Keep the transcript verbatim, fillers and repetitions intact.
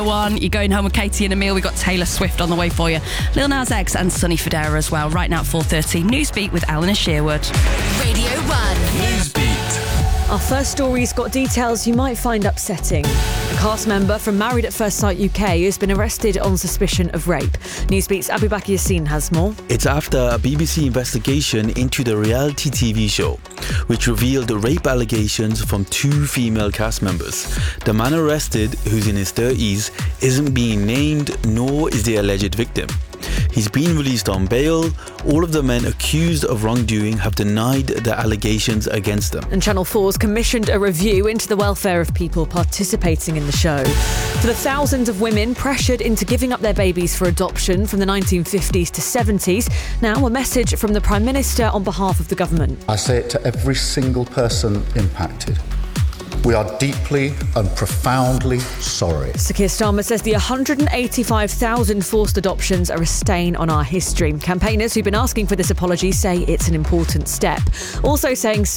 One, you're going home with Katie and Emil. We've got Taylor Swift on the way for you. Lil Nas X and Sonny Fodera as well. Right now at four thirty. Newsbeat with Alan and Sherwood. Radio one. Newsbeat. Our first story's got details you might find upsetting. A cast member from Married at First Sight U K has been arrested on suspicion of rape. Newsbeat's Abubakar Yassin has more. It's after a B B C investigation into the reality T V show, which revealed the rape allegations from two female cast members. The man arrested, who's in his thirties, isn't being named, nor is the alleged victim. He's been released on bail. All of the men accused of wrongdoing have denied the allegations against them. And Channel four's commissioned a review into the welfare of people participating in the show. For the thousands of women pressured into giving up their babies for adoption from the nineteen fifties to seventies, now a message from the Prime Minister on behalf of the government. I say it to every single person impacted. We are deeply and profoundly sorry. Sir Keir Starmer says the one hundred eighty-five thousand forced adoptions are a stain on our history. Campaigners who've been asking for this apology say it's an important step. Also saying